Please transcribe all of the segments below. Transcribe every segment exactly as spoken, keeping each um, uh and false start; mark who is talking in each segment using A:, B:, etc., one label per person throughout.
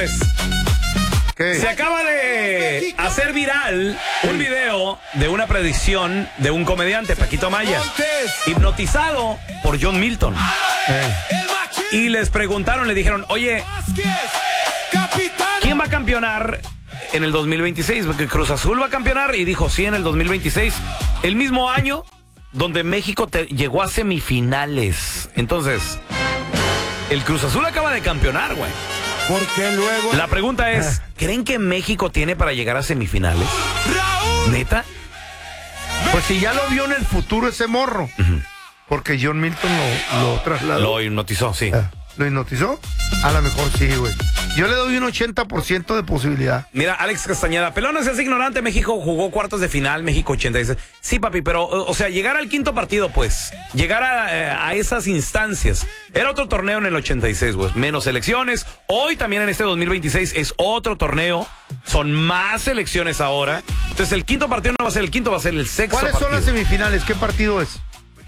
A: ¿Qué?
B: Se acaba de hacer viral un video de una predicción de un comediante, Paquito Maya, hipnotizado por John Milton.
A: Eh.
B: Y les preguntaron, le dijeron, oye, ¿quién va a campeonar en el dos mil veintiséis? Porque Cruz Azul va a campeonar, y dijo, sí, en el dos mil veintiséis, el mismo año donde México te llegó a semifinales. Entonces, el Cruz Azul acaba de campeonar, güey.
A: Porque luego...
B: La pregunta es, ¿creen que México tiene para llegar a semifinales? ¿Neta?
A: Pues si ya lo vio en el futuro ese morro.
B: Uh-huh.
A: Porque John Milton lo, lo trasladó.
B: Lo hipnotizó, sí.
A: Eh, ¿Lo hipnotizó? A lo mejor sí, güey. Yo le doy un ochenta por ciento de posibilidad.
B: Mira, Alex Castañeda, pelón, no seas ignorante, México jugó cuartos de final, México ochenta y seis. Sí, papi, pero, o sea, llegar al quinto partido, pues, llegar a, eh, a esas instancias. Era otro torneo en el ochenta y seis, pues, menos selecciones. Hoy también en este dos mil veintiséis es otro torneo, son más selecciones ahora. Entonces el quinto partido no va a ser el quinto, va a ser el sexto
A: ¿Cuáles
B: partido.
A: son las semifinales? ¿Qué partido es?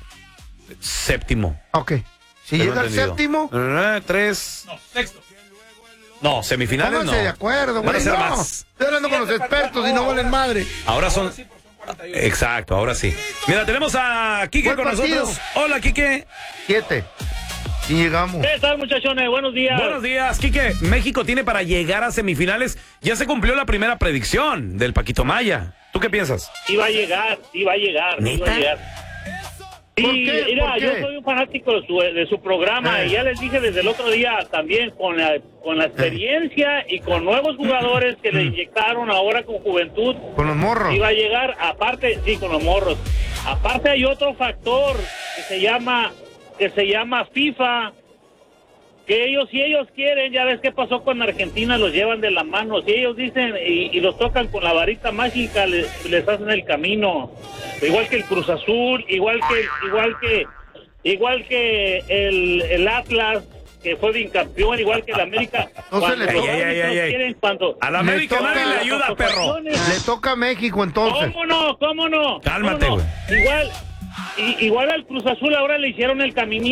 B: Séptimo.
A: Ok. Si
B: Tengo
A: llega al
B: entendido.
A: séptimo...
B: Eh, tres. No, sexto. No, semifinales
A: Pónganse
B: no.
A: de acuerdo,
B: Van a
A: güey.
B: ser
A: No.
B: más.
A: Estoy hablando con los expertos y no valen madre.
B: Ahora son... Exacto, ahora sí. Mira, tenemos a Quique
A: ¿Cuál
B: con
A: partido?
B: nosotros. Hola, Quique.
A: Siete. Y llegamos.
C: ¿Qué tal, muchachones? Buenos días.
B: Buenos días, Quique. México tiene para llegar a semifinales. Ya se cumplió la primera predicción del Paquito Maya. ¿Tú qué piensas?
C: Iba a llegar, iba a llegar,
B: ¿Neta?
C: iba a llegar. Sí,
A: ¿Por qué?
C: mira,
A: ¿Por qué?
C: yo soy un fanático de su, de su programa
A: Eh.
C: y ya les dije desde el otro día también con la, con la experiencia y con nuevos jugadores que le inyectaron ahora con juventud.
A: Con los morros.
C: Iba a llegar, aparte, sí, con los morros. Aparte hay otro factor que se llama, que se llama FIFA, que ellos, si ellos quieren, ya ves qué pasó con Argentina, los llevan de la mano. Si ellos dicen y, y los tocan con la varita mágica, les, les hacen el camino. Igual que el Cruz Azul, igual que, igual que, igual que el, el Atlas, que fue bicampeón, igual que el América.
A: No se
C: Cuando
A: le-
C: los
B: Ay, ay, ay,
C: árbitros
B: ay, ay.
C: quieren, cuando
B: A la
A: Me
B: América
A: toca-
B: nadie le ayuda, perro.
A: Le toca a México entonces.
C: ¿Cómo no? ¿Cómo no?
B: Cálmate,
C: ¿Cómo no?
B: güey.
C: Igual, i- igual al Cruz Azul ahora le hicieron el caminito.